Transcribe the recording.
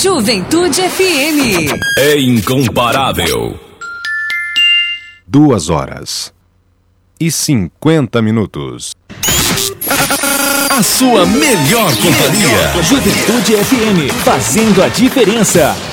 Juventude FM. É incomparável. 2h50. A sua melhor companhia. Juventude FM, fazendo a diferença.